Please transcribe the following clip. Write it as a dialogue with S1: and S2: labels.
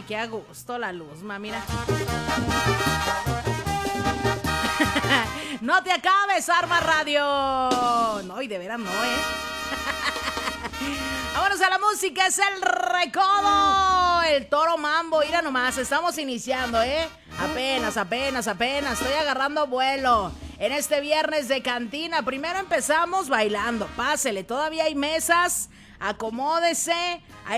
S1: qué a gusto la Luzma, mira. No te acabes, Arma Radio. No, y de veras no, Vámonos a la música, es el Recodo, el Toro Mambo. Mira nomás, estamos iniciando, Apenas, estoy agarrando vuelo en este viernes de cantina. Primero empezamos bailando, pásele, todavía hay mesas, acomódese. Ahí